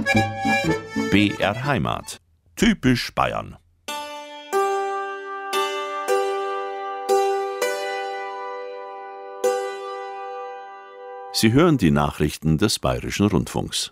BR Heimat. Typisch Bayern. Sie hören die Nachrichten des Bayerischen Rundfunks.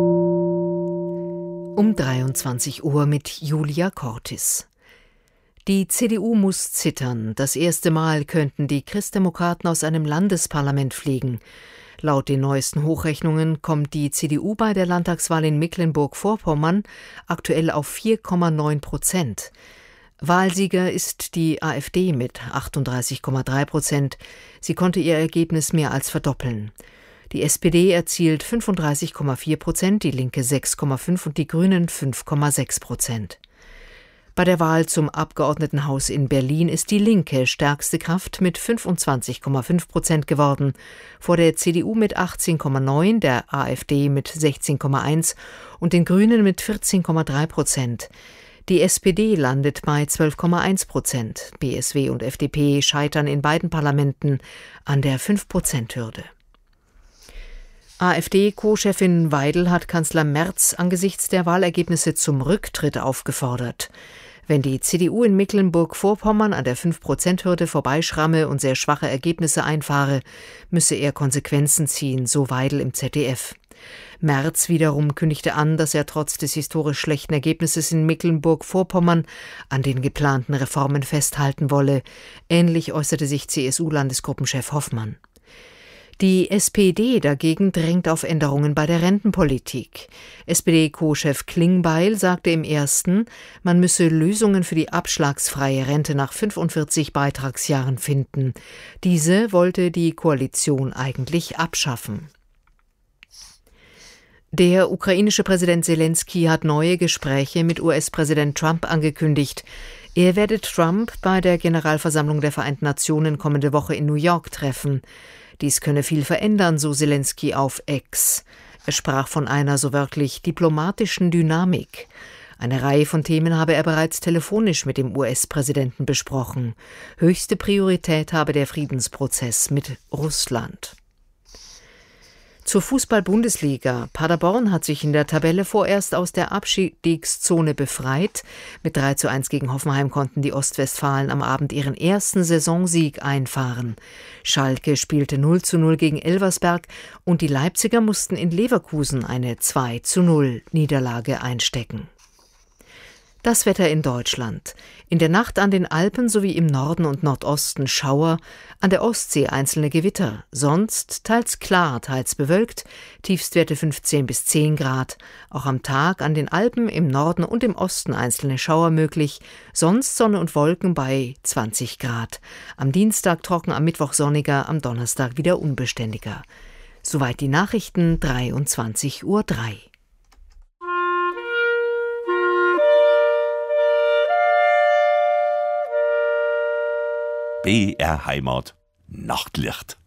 Um 23 Uhr mit Julia Cortis. Die CDU muss zittern. Das erste Mal könnten die Christdemokraten aus einem Landesparlament fliegen. Laut den neuesten Hochrechnungen kommt die CDU bei der Landtagswahl in Mecklenburg-Vorpommern aktuell auf 4,9%. Wahlsieger ist die AfD mit 38,3%. Sie konnte ihr Ergebnis mehr als verdoppeln. Die SPD erzielt 35,4%, die Linke 6,5% und die Grünen 5,6%. Bei der Wahl zum Abgeordnetenhaus in Berlin ist die Linke stärkste Kraft mit 25,5% geworden, vor der CDU mit 18,9%, der AfD mit 16,1% und den Grünen mit 14,3%. Die SPD landet bei 12,1%. BSW und FDP scheitern in beiden Parlamenten an der 5%-Hürde. AfD-Co-Chefin Weidel hat Kanzler Merz angesichts der Wahlergebnisse zum Rücktritt aufgefordert. Wenn die CDU in Mecklenburg-Vorpommern an der 5%-Hürde vorbeischramme und sehr schwache Ergebnisse einfahre, müsse er Konsequenzen ziehen, so Weidel im ZDF. Merz wiederum kündigte an, dass er trotz des historisch schlechten Ergebnisses in Mecklenburg-Vorpommern an den geplanten Reformen festhalten wolle. Ähnlich äußerte sich CSU-Landesgruppenchef Hoffmann. Die SPD dagegen drängt auf Änderungen bei der Rentenpolitik. SPD-Co-Chef Klingbeil sagte im Ersten, man müsse Lösungen für die abschlagsfreie Rente nach 45 Beitragsjahren finden. Diese wollte die Koalition eigentlich abschaffen. Der ukrainische Präsident Selensky hat neue Gespräche mit US-Präsident Trump angekündigt. Er werde Trump bei der Generalversammlung der Vereinten Nationen kommende Woche in New York treffen. Dies könne viel verändern, so Selensky auf X. Er sprach von einer so wörtlich diplomatischen Dynamik. Eine Reihe von Themen habe er bereits telefonisch mit dem US-Präsidenten besprochen. Höchste Priorität habe der Friedensprozess mit Russland. Zur Fußball-Bundesliga. Paderborn hat sich in der Tabelle vorerst aus der Abstiegszone befreit. Mit 3:1 gegen Hoffenheim konnten die Ostwestfalen am Abend ihren ersten Saisonsieg einfahren. Schalke spielte 0:0 gegen Elversberg und die Leipziger mussten in Leverkusen eine 2:0 Niederlage einstecken. Das Wetter in Deutschland. In der Nacht an den Alpen sowie im Norden und Nordosten Schauer, an der Ostsee einzelne Gewitter. Sonst teils klar, teils bewölkt, Tiefstwerte 15 bis 10 Grad. Auch am Tag an den Alpen im Norden und im Osten einzelne Schauer möglich. Sonst Sonne und Wolken bei 20 Grad. Am Dienstag trocken, am Mittwoch sonniger, am Donnerstag wieder unbeständiger. Soweit die Nachrichten, 23:03 Uhr. BR Heimat. Nachtlicht.